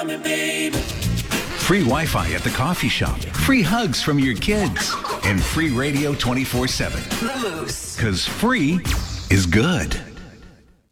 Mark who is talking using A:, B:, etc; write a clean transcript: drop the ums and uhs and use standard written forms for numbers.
A: Free Wi-Fi at the coffee shop. Free hugs from your kids. And free radio 24/7.
B: The Moose.
A: Because free is good.